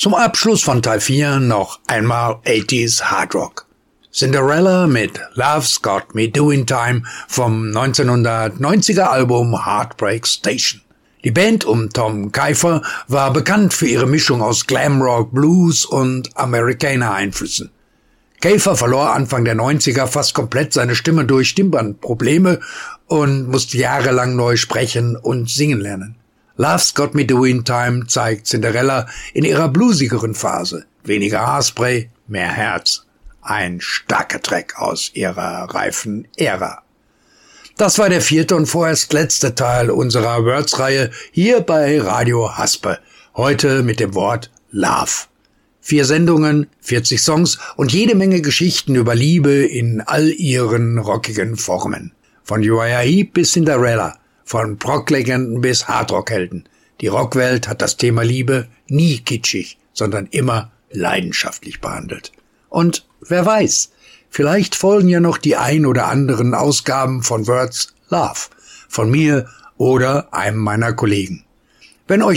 Zum Abschluss von Teil 4 noch einmal 80s Hard Rock. Cinderella mit Love's Got Me Doing Time vom 1990er Album Heartbreak Station. Die Band um Tom Keifer war bekannt für ihre Mischung aus Glamrock, Blues und Amerikaner-Einflüssen. Keifer verlor Anfang der 90er fast komplett seine Stimme durch Stimmbandprobleme und musste jahrelang neu sprechen und singen lernen. Love's Got Me Doing Time zeigt Cinderella in ihrer bluesigeren Phase. Weniger Haarspray, mehr Herz. Ein starker Track aus ihrer reifen Ära. Das war der 4. und vorerst letzte Teil unserer Words-Reihe hier bei Radio Haspe. Heute mit dem Wort Love. 4 Sendungen, 40 Songs und jede Menge Geschichten über Liebe in all ihren rockigen Formen. Von Uriah Heep bis Cinderella, von Prog-Legenden bis Hardrock-Helden. Die Rockwelt hat das Thema Liebe nie kitschig, sondern immer leidenschaftlich behandelt. Und wer weiß, vielleicht folgen ja noch die ein oder anderen Ausgaben von Words Love, von mir oder einem meiner Kollegen. Wenn euch